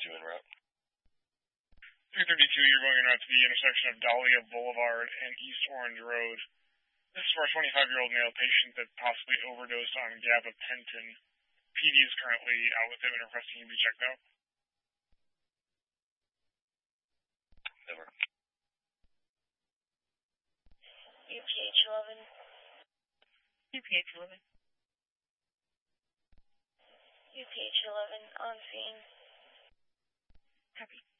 332 en route. 332, you're going en route to the intersection of Dahlia Boulevard and East Orange Road. This is for a 25-year-old male patient that possibly overdosed on gabapentin. PD is currently out with him and requesting him be checked out. Over. UPH 11. UPH 11. UPH 11 on scene. Copy.